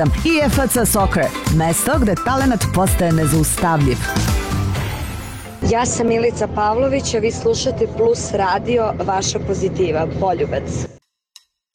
I FC Soccer, mesto gde talenat postaje nezaustavljiv. Ja sam Milica Pavlović, a vi slušate Plus radio, vaša pozitiva, Poljubac.